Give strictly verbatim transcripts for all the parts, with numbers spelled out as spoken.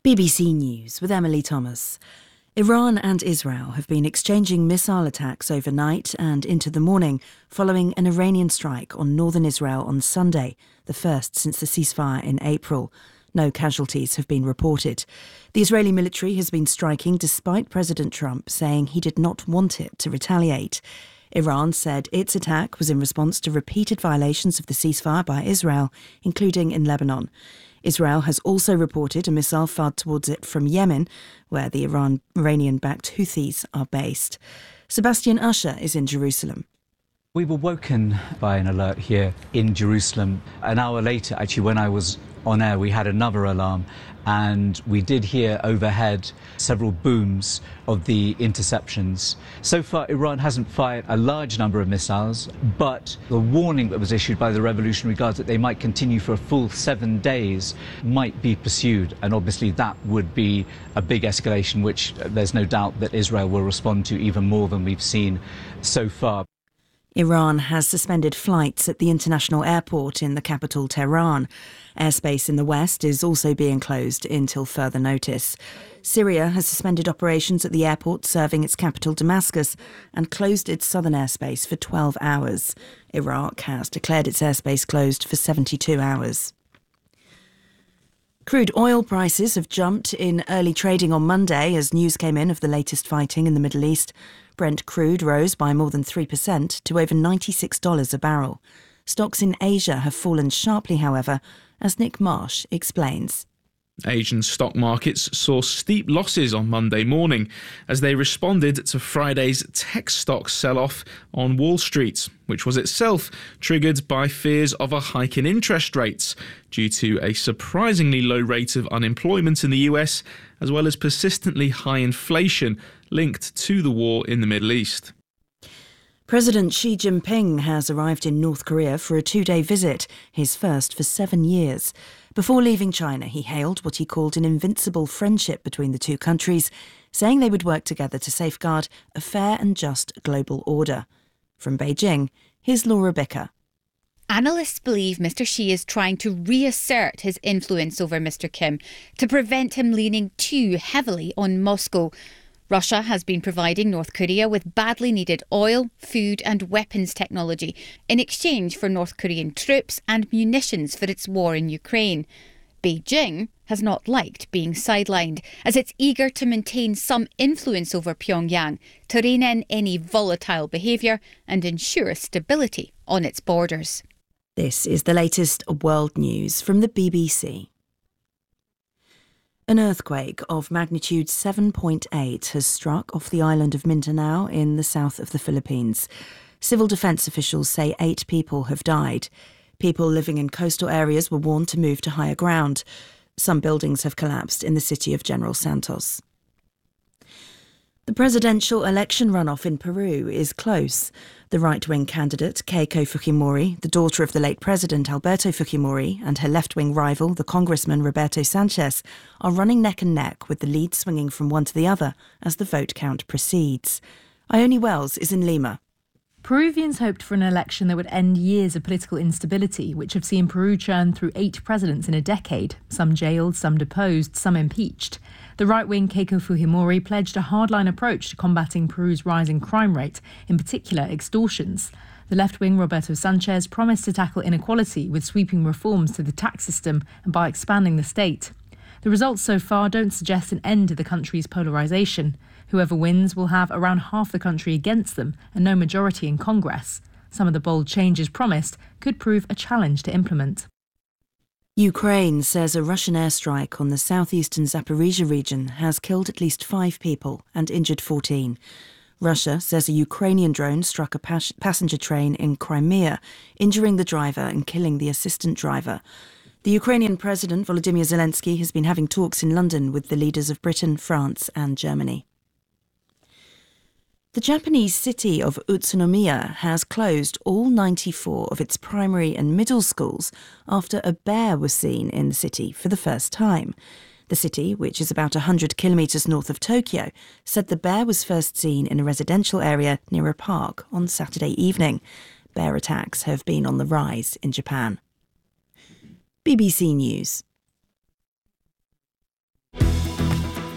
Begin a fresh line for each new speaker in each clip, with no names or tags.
B B C News with Emily Thomas. Iran and Israel have been exchanging missile attacks overnight and into the morning following an Iranian strike on northern Israel on Sunday, the first since the ceasefire in April. No casualties have been reported. The Israeli military has been striking despite President Trump saying he did not want it to retaliate. Iran said its attack was in response to repeated violations of the ceasefire by Israel, including in Lebanon. Israel has also reported a missile fired towards it from Yemen, where the Iran, Iranian-backed Houthis are based. Sebastian Usher is in Jerusalem.
We were woken by an alert here in Jerusalem. An hour later, actually, when I was on air, we had another alarm, and we did hear overhead several booms of the interceptions. So far, Iran hasn't fired a large number of missiles, but the warning that was issued by the Revolutionary Guards that they might continue for a full seven days might be pursued, and obviously that would be a big escalation, which there's no doubt that Israel will respond to even more than we've seen so far.
Iran has suspended flights at the international airport in the capital, Tehran. Airspace in the west is also being closed until further notice. Syria has suspended operations at the airport serving its capital, Damascus, and closed its southern airspace for twelve hours. Iraq has declared its airspace closed for seventy-two hours. Crude oil prices have jumped in early trading on Monday as news came in of the latest fighting in the Middle East. Brent crude rose by more than three percent to over ninety-six dollars a barrel. Stocks in Asia have fallen sharply, however, as Nick Marsh explains.
Asian stock markets saw steep losses on Monday morning as they responded to Friday's tech stock sell-off on Wall Street, which was itself triggered by fears of a hike in interest rates due to a surprisingly low rate of unemployment in the U S, as well as persistently high inflation linked to the war in the Middle East.
President Xi Jinping has arrived in North Korea for a two-day visit, his first for seven years. Before leaving China, he hailed what he called an invincible friendship between the two countries, saying they would work together to safeguard a fair and just global order. From Beijing, here's Laura Bicker.
Analysts believe Mister Xi is trying to reassert his influence over Mister Kim to prevent him leaning too heavily on Moscow. Russia has been providing North Korea with badly needed oil, food and weapons technology in exchange for North Korean troops and munitions for its war in Ukraine. Beijing has not liked being sidelined, as it's eager to maintain some influence over Pyongyang to rein in any volatile behaviour and ensure stability on its borders.
This is the latest world news from the B B C. An earthquake of magnitude seven point eight has struck off the island of Mindanao in the south of the Philippines. Civil defence officials say eight people have died. People living in coastal areas were warned to move to higher ground. Some buildings have collapsed in the city of General Santos. The presidential election runoff in Peru is close. The right-wing candidate, Keiko Fujimori, the daughter of the late president Alberto Fujimori, and her left-wing rival, the congressman Roberto Sanchez, are running neck and neck, with the lead swinging from one to the other as the vote count proceeds. Ione Wells is in Lima.
Peruvians hoped for an election that would end years of political instability, which have seen Peru churn through eight presidents in a decade, some jailed, some deposed, some impeached. The right-wing Keiko Fujimori pledged a hardline approach to combating Peru's rising crime rate, in particular extortions. The left-wing Roberto Sanchez promised to tackle inequality with sweeping reforms to the tax system and by expanding the state. The results so far don't suggest an end to the country's polarisation. Whoever wins will have around half the country against them and no majority in Congress. Some of the bold changes promised could prove a challenge to implement.
Ukraine says a Russian airstrike on the southeastern Zaporizhia region has killed at least five people and injured fourteen. Russia says a Ukrainian drone struck a pas- passenger train in Crimea, injuring the driver and killing the assistant driver. The Ukrainian President Volodymyr Zelensky has been having talks in London with the leaders of Britain, France and Germany. The Japanese city of Utsunomiya has closed all ninety-four of its primary and middle schools after a bear was seen in the city for the first time. The city, which is about one hundred kilometres north of Tokyo, said the bear was first seen in a residential area near a park on Saturday evening. Bear attacks have been on the rise in Japan. B B C News.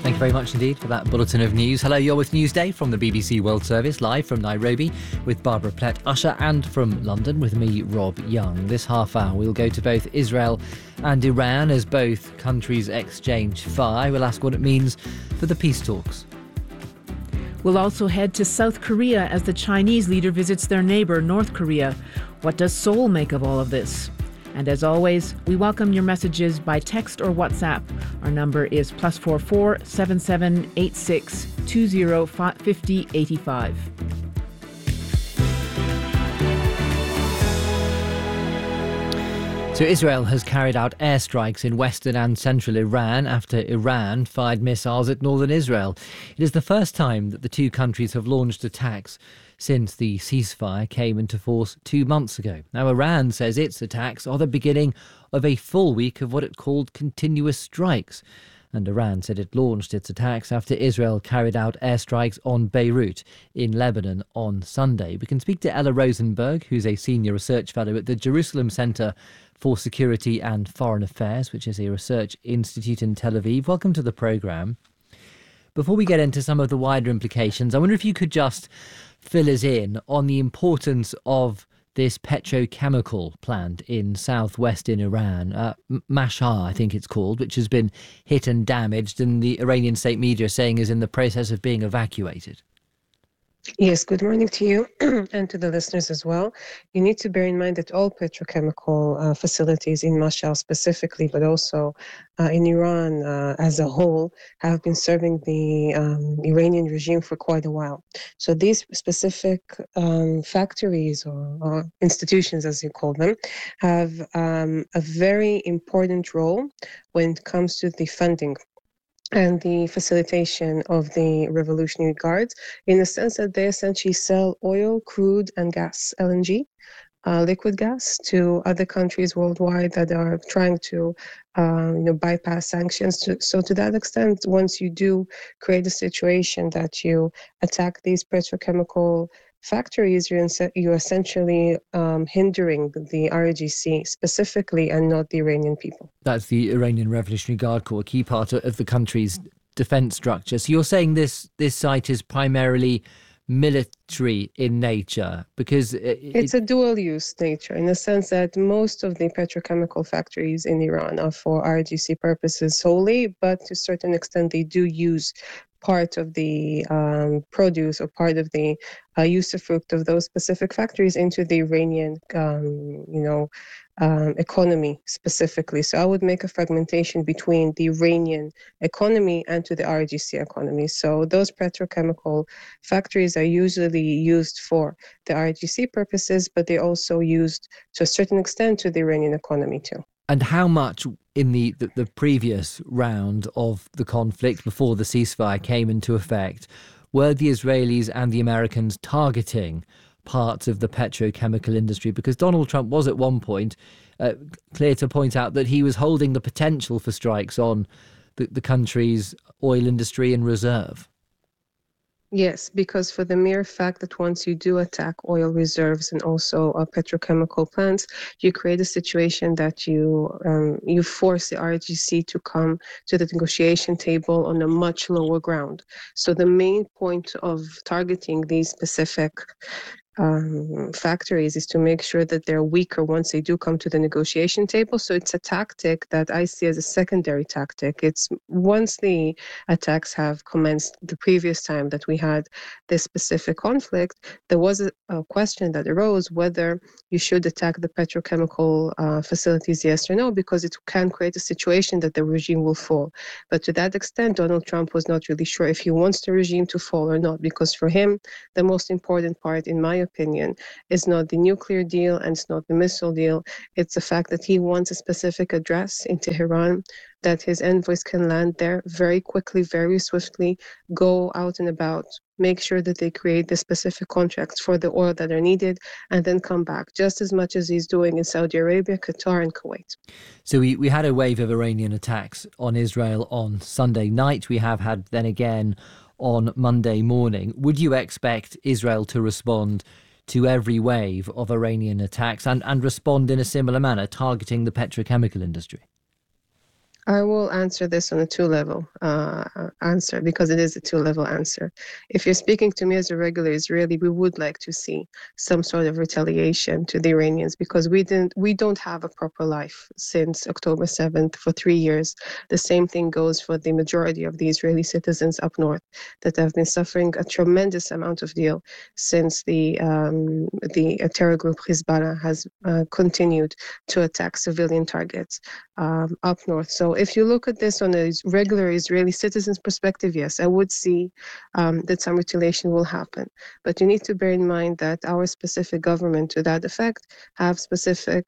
Thank you very much indeed for that bulletin of news. Hello, you're with Newsday from the B B C World Service, live from Nairobi with Barbara Plett-Usher, and from London with me, Rob Young. This half hour we'll go to both Israel and Iran as both countries exchange fire. We'll ask what it means for the peace talks.
We'll also head to South Korea as the Chinese leader visits their neighbour, North Korea. What does Seoul make of all of this? And as always, we welcome your messages by text or WhatsApp. Our number is plus four four seven seven eight six two zero five zero eight five.
So Israel has carried out airstrikes in western and central Iran after Iran fired missiles at northern Israel. It is the first time that the two countries have launched attacks since the ceasefire came into force two months ago. Now, Iran says its attacks are the beginning of a full week of what it called continuous strikes. And Iran said it launched its attacks after Israel carried out airstrikes on Beirut in Lebanon on Sunday. We can speak to Ella Rosenberg, who's a senior research fellow at the Jerusalem Center for Security and Foreign Affairs, which is a research institute in Tel Aviv. Welcome to the programme. Before we get into some of the wider implications, I wonder if you could just fill us in on the importance of this petrochemical plant in southwestern Iran, uh, Mashhad, I think it's called, which has been hit and damaged, and the Iranian state media saying is in the process of being evacuated.
Yes, good morning to you and to the listeners as well. You need to bear in mind that all petrochemical uh, facilities in Mashhad specifically, but also uh, in Iran uh, as a whole, have been serving the um, Iranian regime for quite a while. So these specific um, factories or, or institutions, as you call them, have um, a very important role when it comes to the funding and the facilitation of the Revolutionary Guards, in the sense that they essentially sell oil, crude, and gas, L N G, uh, liquid gas, to other countries worldwide that are trying to uh, you know, bypass sanctions. To, so to that extent, once you do create a situation that you attack these petrochemical factories, you're, you're essentially um, hindering the R G C specifically and not the Iranian people.
That's the Iranian Revolutionary Guard Corps, a key part of the country's defence structure. So you're saying this this site is primarily military in nature because... It,
it's a dual-use nature in the sense that most of the petrochemical factories in Iran are for R G C purposes solely, but to a certain extent they do use part of the um, produce or part of the uh, usufruct of those specific factories into the Iranian, um, you know, um, economy specifically. So I would make a fragmentation between the Iranian economy and to the R G C economy. So those petrochemical factories are usually used for the R G C purposes, but they're also used to a certain extent to the Iranian economy too.
And how much in the, the, the previous round of the conflict, before the ceasefire came into effect, were the Israelis and the Americans targeting parts of the petrochemical industry? Because Donald Trump was at one point uh, clear to point out that he was holding the potential for strikes on the, the country's oil industry in reserve.
Yes, because for the mere fact that once you do attack oil reserves and also uh, petrochemical plants, you create a situation that you um, you force the R G C to come to the negotiation table on a much lower ground. So the main point of targeting these specific um, factories is to make sure that they're weaker once they do come to the negotiation table. So it's a tactic that I see as a secondary tactic. It's once the attacks have commenced the previous time that we had this specific conflict, there was a, a question that arose whether you should attack the petrochemical uh, facilities, yes or no, because it can create a situation that the regime will fall. But to that extent, Donald Trump was not really sure if he wants the regime to fall or not, because for him, the most important part, in my opinion, is not the nuclear deal and it's not the missile deal. It's the fact that he wants a specific address in Tehran, that his envoys can land there very quickly, very swiftly, go out and about, make sure that they create the specific contracts for the oil that are needed, and then come back, just as much as he's doing in Saudi Arabia, Qatar, and Kuwait.
So we, we had a wave of Iranian attacks on Israel on Sunday night. We have had then again on Monday morning. Would you expect Israel to respond to every wave of Iranian attacks and, and respond in a similar manner, targeting the petrochemical industry?
I will answer this on a two-level uh, answer because it is a two-level answer. If you're speaking to me as a regular Israeli, we would like to see some sort of retaliation to the Iranians because we didn't, we don't have a proper life since October seventh for three years. The same thing goes for the majority of the Israeli citizens up north that have been suffering a tremendous amount of deal since the um, the terror group Hezbollah has uh, continued to attack civilian targets um, up north. So if you look at this on a regular Israeli citizen's perspective, yes, I would see um, that some retaliation will happen. But you need to bear in mind that our specific government, to that effect, have specific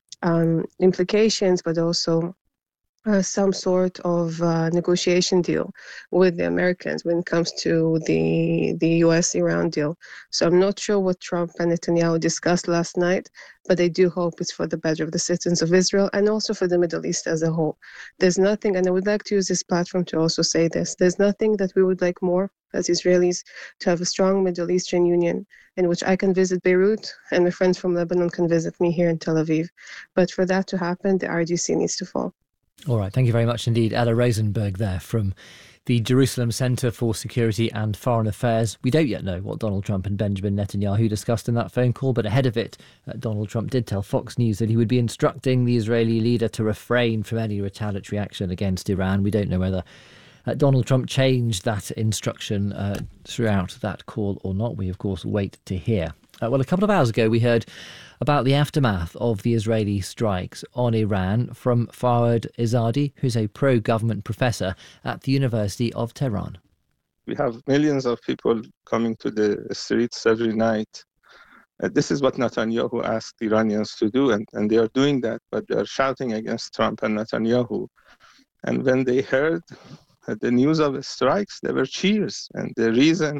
um, implications, but also Uh, some sort of uh, negotiation deal with the Americans when it comes to the the U S Iran deal. So I'm not sure what Trump and Netanyahu discussed last night, but I do hope it's for the better of the citizens of Israel and also for the Middle East as a whole. There's nothing, and I would like to use this platform to also say this, there's nothing that we would like more as Israelis to have a strong Middle Eastern Union in which I can visit Beirut and my friends from Lebanon can visit me here in Tel Aviv. But for that to happen, the R G C needs to fall.
All right, thank you very much indeed. Ella Rosenberg there from the Jerusalem Centre for Security and Foreign Affairs. We don't yet know what Donald Trump and Benjamin Netanyahu discussed in that phone call, but ahead of it, uh, Donald Trump did tell Fox News that he would be instructing the Israeli leader to refrain from any retaliatory action against Iran. We don't know whether uh, Donald Trump changed that instruction uh, throughout that call or not. We, of course, wait to hear. Uh, well, a couple of hours ago, we heard about the aftermath of the Israeli strikes on Iran from Fawad Izadi, who's a pro-government professor at the University of Tehran.
We have millions of people coming to the streets every night. Uh, this is what Netanyahu asked Iranians to do, and, and they are doing that, but they are shouting against Trump and Netanyahu. And when they heard uh, the news of the strikes, there were cheers. And the reason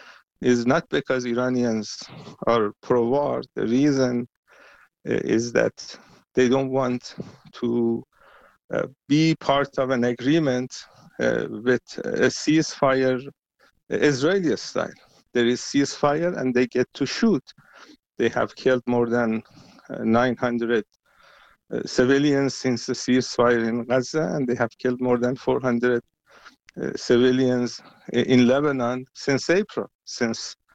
is not because Iranians are pro-war. The reason is that they don't want to uh, be part of an agreement uh, with a ceasefire Israeli style. There is ceasefire and they get to shoot. They have killed more than uh, nine hundred uh, civilians since the ceasefire in Gaza, and they have killed more than four hundred uh, civilians in Lebanon since April, since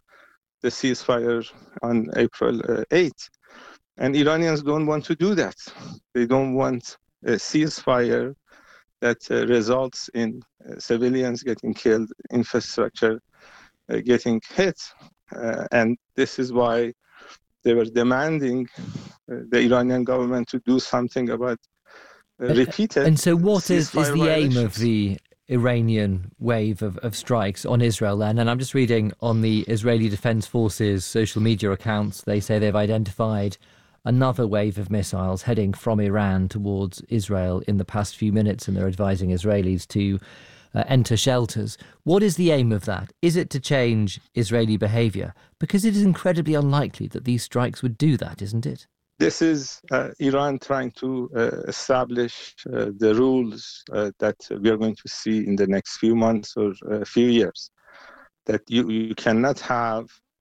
the ceasefire on April eighth. And Iranians don't want to do that. They don't want a ceasefire that uh, results in uh, civilians getting killed, infrastructure uh, getting hit. Uh, and this is why they were demanding uh, the Iranian government to do something about uh, repeated
And so what is, is the aim
violations.
of the Iranian wave of, of strikes on Israel then? And I'm just reading on the Israeli Defense Forces social media accounts, they say they've identified another wave of missiles heading from Iran towards Israel in the past few minutes, and they're advising Israelis to uh, enter shelters. What is the aim of that? Is it to change Israeli behaviour? Because it is incredibly unlikely that these strikes would do that, isn't it?
This is uh, Iran trying to uh, establish uh, the rules uh, that we are going to see in the next few months or a uh, few years. That you, you cannot have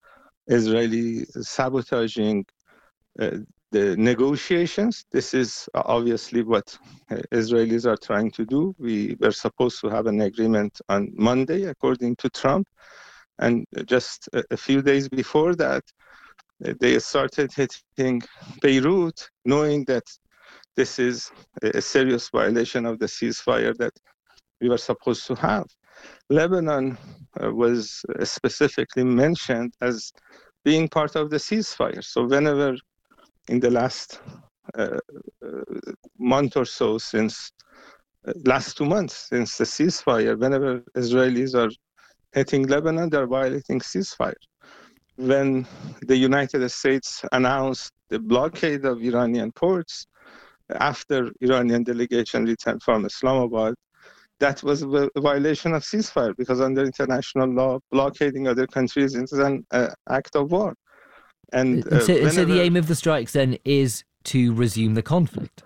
Israeli sabotaging uh, the negotiations. This is obviously what uh, Israelis are trying to do. We were supposed to have an agreement on Monday, according to Trump. And just a, a few days before that, they started hitting Beirut, knowing that this is a serious violation of the ceasefire that we were supposed to have. Lebanon uh, was specifically mentioned as being part of the ceasefire. So whenever in the last uh, uh, month or so, since uh, last two months, since the ceasefire, whenever Israelis are hitting Lebanon, they're violating ceasefire. When the United States announced the blockade of Iranian ports after Iranian delegation returned from Islamabad, that was a violation of ceasefire because under international law, blockading other countries is an uh, act of war. And, uh,
and, so,
whenever,
and so the aim of the strikes then is to resume the conflict?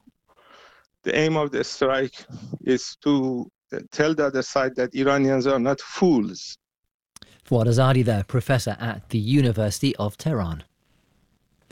The aim of the strike is to tell the other side that Iranians are not fools.
Fawad Izadi there, professor at the University of Tehran.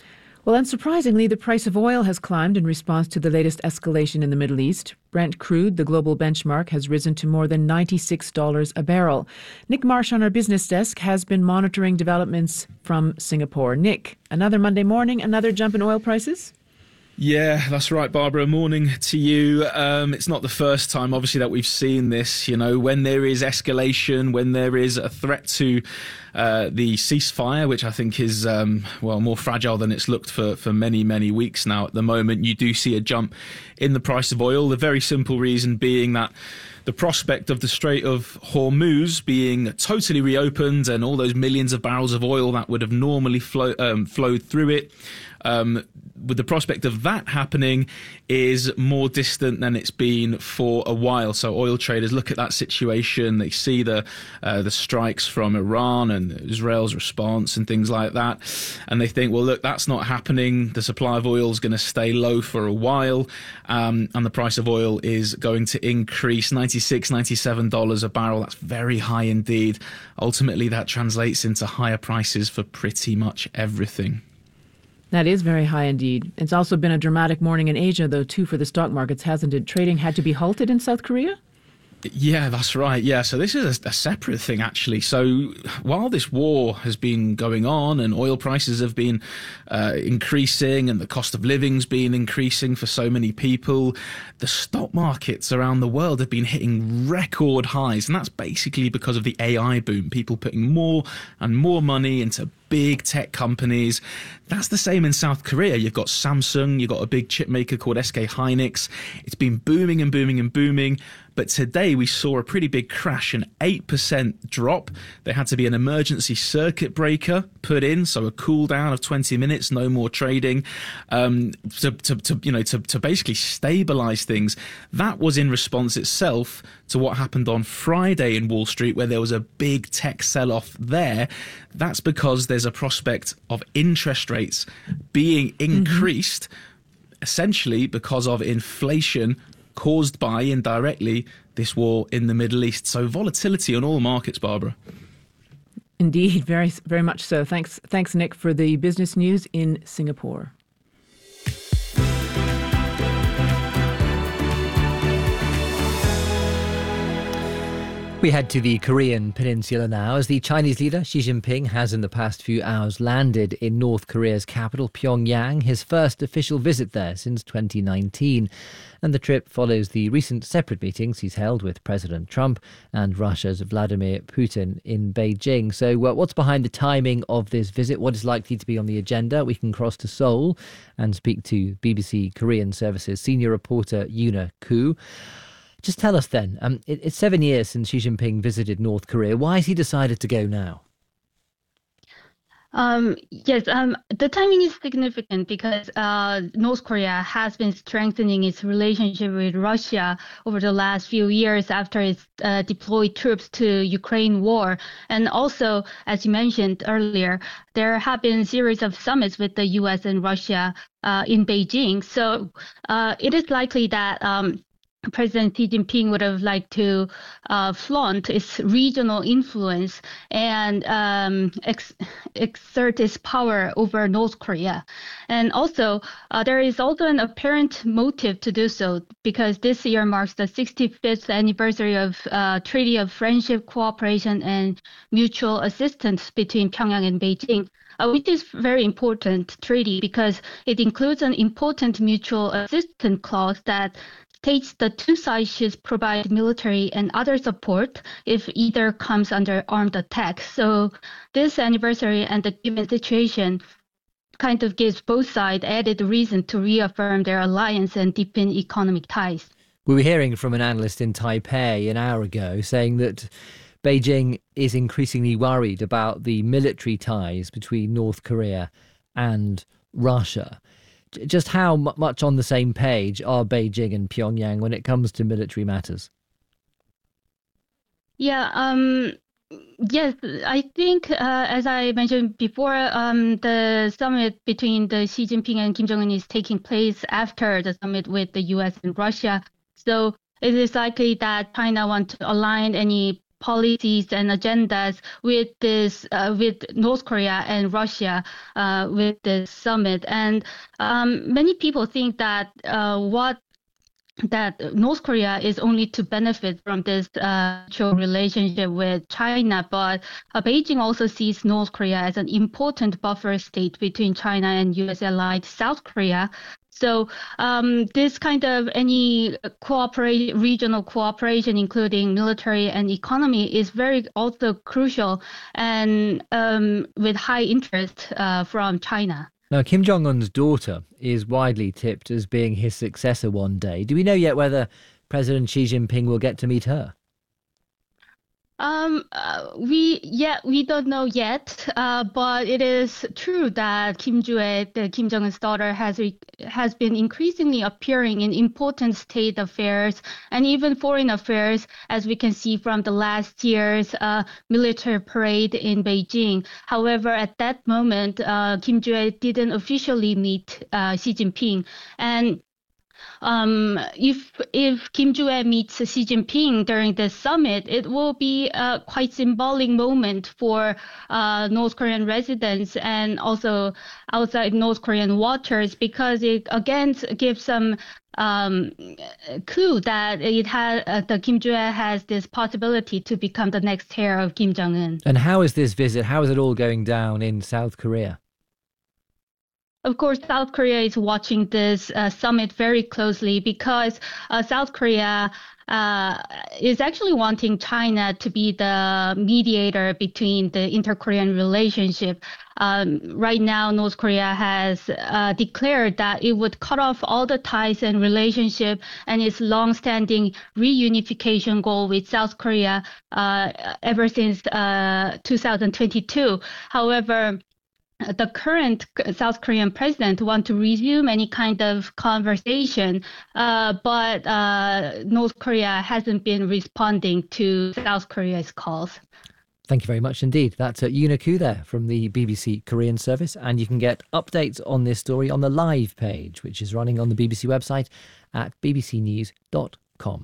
Well, unsurprisingly, the price of oil has climbed in response to the latest escalation in the Middle East. Brent crude, the global benchmark, has risen to more than ninety-six dollars a barrel. Nick Marsh on our business desk has been monitoring developments from Singapore. Nick, another Monday morning, another jump in oil prices?
Yeah, that's right, Barbara. Morning to you. Um, it's not the first time, obviously, that we've seen this. You know, when there is escalation, when there is a threat to uh, the ceasefire, which I think is, um, well, more fragile than it's looked for, for many, many weeks now at the moment, you do see a jump in the price of oil. The very simple reason being that the prospect of the Strait of Hormuz being totally reopened and all those millions of barrels of oil that would have normally flow, um, flowed through it, um, with the prospect of that happening is more distant than it's been for a while. So oil traders look at that situation, they see the uh, the strikes from Iran and Israel's response and things like that, and they think, well, look, that's not happening. The supply of oil is going to stay low for a while, um, and the price of oil is going to increase ninety-six, ninety-seven dollars a barrel. That's very high indeed. Ultimately, that translates into higher prices for pretty much everything.
That is very high indeed. It's also been a dramatic morning in Asia, though, too, for the stock markets, hasn't it? Trading had to be halted in South Korea?
Yeah, that's right. Yeah, so this is a, a separate thing, actually. So while this war has been going on and oil prices have been uh, increasing and the cost of living's been increasing for so many people, the stock markets around the world have been hitting record highs. And that's basically because of the A I boom, people putting more and more money into big tech companies. That's the same in South Korea. You've got Samsung, you've got a big chip maker called S K Hynix. It's been booming and booming and booming. But today we saw a pretty big crash, an eight percent drop. There had to be an emergency circuit breaker put in, so a cool down of twenty minutes, no more trading, um, to, to, to, you know, to, to basically stabilize things. That was in response itself to what happened on Friday in Wall Street, where there was a big tech sell-off there. That's because there's a prospect of interest rates being increased, mm-hmm. essentially because of inflation caused by, indirectly, this war in the Middle East. So volatility on all markets, Barbara.
Indeed, very, very much so. Thanks, thanks, Nick, for the business news in Singapore.
We head to the Korean peninsula now, as the Chinese leader Xi Jinping has in the past few hours landed in North Korea's capital, Pyongyang, his first official visit there since twenty nineteen. And the trip follows the recent separate meetings he's held with President Trump and Russia's Vladimir Putin in Beijing. So uh, what's behind the timing of this visit? What is likely to be on the agenda? We can cross to Seoul and speak to B B C Korean Services senior reporter Yoona Koo. Just tell us then, um, it, it's seven years since Xi Jinping visited North Korea. Why has he decided to go now?
Um, yes, um, the timing is significant because uh, North Korea has been strengthening its relationship with Russia over the last few years after it uh, deployed troops to Ukraine war. And also, as you mentioned earlier, there have been a series of summits with the U S and Russia uh, in Beijing. So uh, it is likely that um, President Xi Jinping would have liked to uh, flaunt its regional influence and um, ex- exert its power over North Korea. And also, uh, there is also an apparent motive to do so, because this year marks the sixty-fifth anniversary of uh, Treaty of Friendship, Cooperation, and Mutual Assistance between Pyongyang and Beijing. Uh, which is very important treaty because it includes an important mutual assistance clause that states the two sides should provide military and other support if either comes under armed attack. So this anniversary and the given situation kind of gives both sides added reason to reaffirm their alliance and deepen economic ties.
We were hearing from an analyst in Taipei an hour ago saying that Beijing is increasingly worried about the military ties between North Korea and Russia. Just how much on the same page are Beijing and Pyongyang when it comes to military matters?
Yeah, um, yes, I think, uh, as I mentioned before, um, the summit between the Xi Jinping and Kim Jong-un is taking place after the summit with the U S and Russia. So it is likely that China wants to align any policies and agendas with this, uh, with North Korea and Russia, uh, with this summit. And um, many people think that uh, what that North Korea is only to benefit from this uh, relationship with China, but uh, Beijing also sees North Korea as an important buffer state between China and U S allied South Korea. So um, this kind of any cooperate, regional cooperation, including military and economy, is very also crucial and um, with high interest uh, from China.
Now, Kim Jong-un's daughter is widely tipped as being his successor one day. Do we know yet whether President Xi Jinping will get to meet her?
Um, uh, we yeah we don't know yet, uh, but it is true that Kim Joo-ae, the Kim Jong-un's daughter, has re- has been increasingly appearing in important state affairs and even foreign affairs, as we can see from the last year's uh, military parade in Beijing. However, at that moment, uh, Kim Joo-ae didn't officially meet uh, Xi Jinping, and Um, if if Kim Joo-ae meets Xi Jinping during this summit, it will be a quite symbolic moment for uh, North Korean residents and also outside North Korean waters, because it again gives some um, clue that it has uh, the Kim Joo-ae has this possibility to become the next heir of Kim Jong-un.
And how is this visit? How is it all going down in South Korea?
Of course, South Korea is watching this uh, summit very closely because uh, South Korea uh, is actually wanting China to be the mediator between the inter-Korean relationship. Um, right now, North Korea has uh, declared that it would cut off all the ties and relationship and its long-standing reunification goal with South Korea uh, ever since uh, two thousand twenty-two. However, the current South Korean president wants to resume any kind of conversation, uh, but uh, North Korea hasn't been responding to South Korea's calls.
Thank you very much indeed. That's uh, Yuna Koo there from the B B C Korean service, and you can get updates on this story on the live page, which is running on the B B C website at b b c news dot com.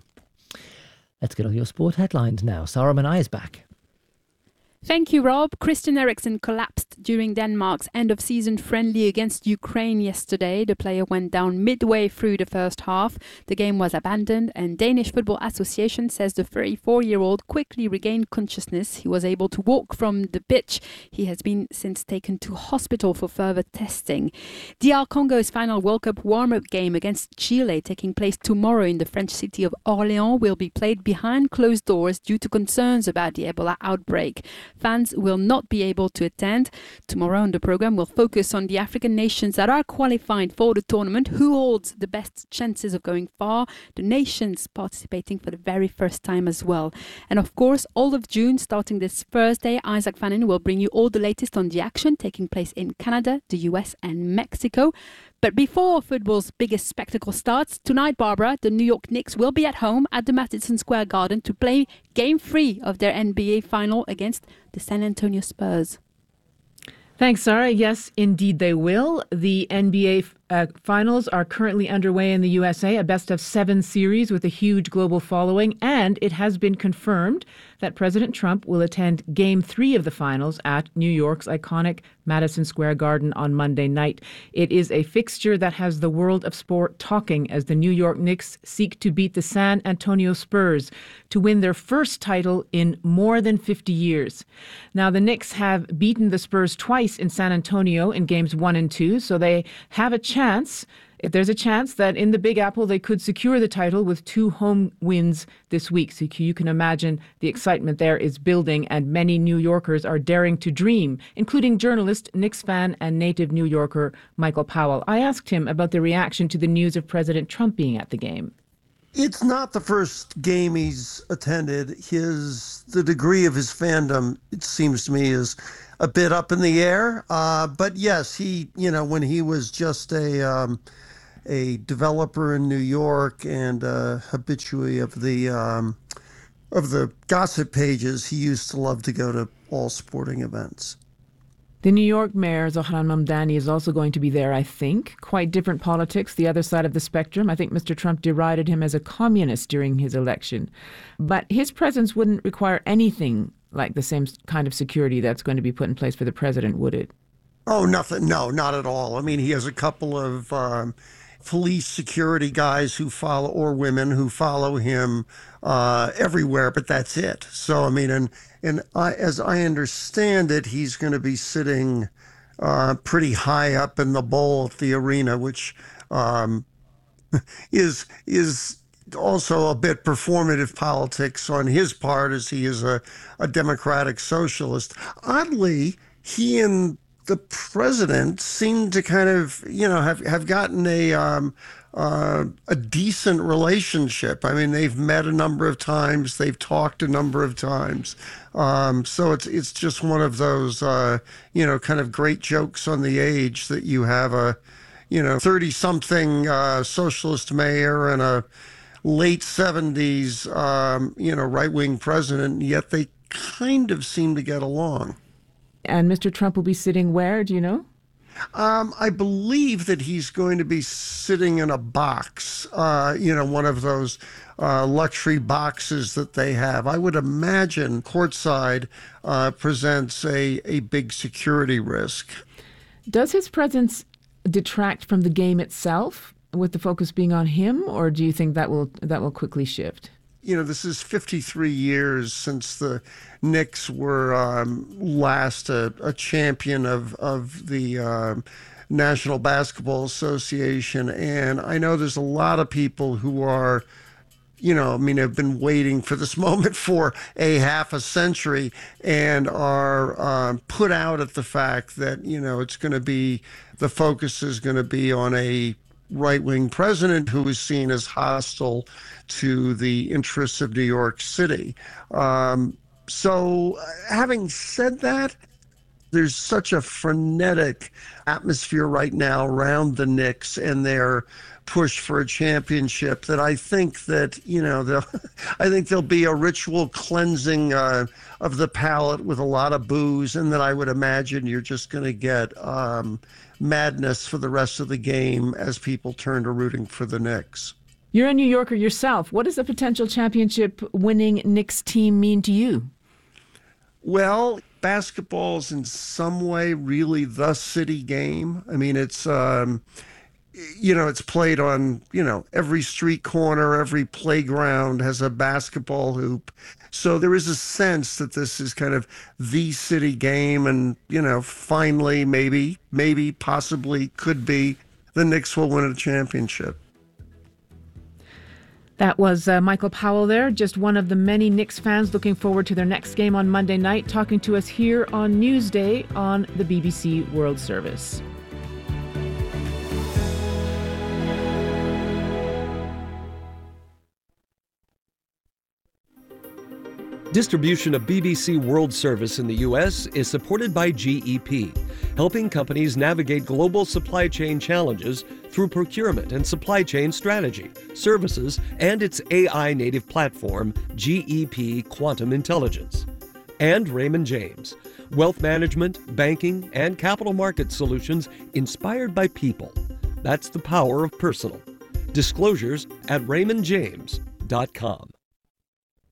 Let's get on your sport headlines now. Sarah Manai is back.
Thank you, Rob. Christian Eriksen collapsed during Denmark's end-of-season friendly against Ukraine yesterday. The player went down midway through the first half. The game was abandoned, and Danish Football Association says the thirty-four-year-old quickly regained consciousness. He was able to walk from the pitch. He has been since taken to hospital for further testing. D R Congo's final World Cup warm-up game against Chile, taking place tomorrow in the French city of Orléans, will be played behind closed doors due to concerns about the Ebola outbreak. Fans will not be able to attend. Tomorrow on the program, we'll focus on the African nations that are qualified for the tournament. Who holds the best chances of going far? The nations participating for the very first time as well. And of course, all of June, starting this Thursday, Isaac Fannin will bring you all the latest on the action taking place in Canada, the U S and Mexico. But before football's biggest spectacle starts, tonight, Barbara, the New York Knicks will be at home at the Madison Square Garden to play Game three of their N B A final against the San Antonio Spurs.
Thanks, Sarah. Yes, indeed they will. The N B A uh, finals are currently underway in the U S A, a best-of-seven series with a huge global following, and it has been confirmed that President Trump will attend Game three of the finals at New York's iconic Madison Square Garden on Monday night. It is a fixture that has the world of sport talking as the New York Knicks seek to beat the San Antonio Spurs to win their first title in more than fifty years. Now, the Knicks have beaten the Spurs twice in San Antonio in games one and two, so they have a chance, if there's a chance that in the Big Apple they could secure the title with two home wins this week. So you can imagine the excitement there is building, and many New Yorkers are daring to dream, including journalist, Knicks fan, and native New Yorker Michael Powell. I asked him about the reaction to the news of President Trump being at the game.
It's not the first game he's attended. His the degree of his fandom, it seems to me, is a bit up in the air. Uh, but yes, he, you know, when he was just a um, a developer in New York and uh, habitué of the um, of the gossip pages, he used to love to go to all sporting events.
The New York mayor, Zohran Mamdani, is also going to be there, I think. Quite different politics, the other side of the spectrum. I think Mister Trump derided him as a communist during his election. But his presence wouldn't require anything like the same kind of security that's going to be put in place for the president, would it?
Oh, nothing. No, not at all. I mean, he has a couple of um, police security guys who follow, or women who follow him uh, everywhere, but that's it. So, I mean, and and I, as I understand it, he's going to be sitting uh, pretty high up in the bowl at the arena, which um, is is also a bit performative politics on his part, as he is a, a democratic socialist. Oddly, he and the president seem to kind of, you know, have, have gotten a um, uh, a decent relationship. I mean, they've met a number of times, they've talked a number of times. Um, so it's it's just one of those, uh, you know, kind of great jokes on the age that you have a, you know, thirty-something uh, socialist mayor and a late seventies, um, you know, right-wing president, yet they kind of seem to get along.
And Mister Trump will be sitting where, do you know?
Um, I believe that he's going to be sitting in a box, uh, you know, one of those uh, luxury boxes that they have. I would imagine courtside uh, presents a, a big security risk.
Does his presence detract from the game itself, with the focus being on him, or do you think that will that will quickly shift?
You know, this is fifty-three years since the Knicks were um, last a, a champion of, of the uh, National Basketball Association. And I know there's a lot of people who are, you know, I mean, have been waiting for this moment for a half a century and are uh, put out at the fact that, you know, it's going to be, the focus is going to be on a right-wing president who is seen as hostile to the interests of New York City. Um, so having said that, there's such a frenetic atmosphere right now around the Knicks and their push for a championship that I think that, you know, I think there'll be a ritual cleansing uh, of the palate with a lot of booze, and that I would imagine you're just going to get um, madness for the rest of the game as people turn to rooting for the Knicks.
You're a New Yorker yourself. What does a potential championship winning Knicks team mean to you?
Well, basketball is in some way really the city game. I mean, it's, um, you know, it's played on, you know, every street corner, every playground has a basketball hoop. So there is a sense that this is kind of the city game. And, you know, finally, maybe, maybe, possibly, could be, the Knicks will win a championship.
That was uh, Michael Powell there, just one of the many Knicks fans looking forward to their next game on Monday night, talking to us here on Newsday on the B B C World Service.
Distribution of B B C World Service in the U S is supported by G E P, helping companies navigate global supply chain challenges through procurement and supply chain strategy, services, and its A I-native platform, G E P Quantum Intelligence. And Raymond James, wealth management, banking, and capital market solutions inspired by people. That's the power of personal. Disclosures at raymond james dot com.